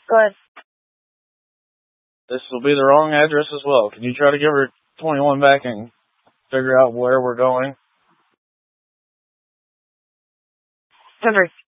Go ahead. This will be the wrong address as well. Can you try to give her 21 back and figure out where we're going? 10-3.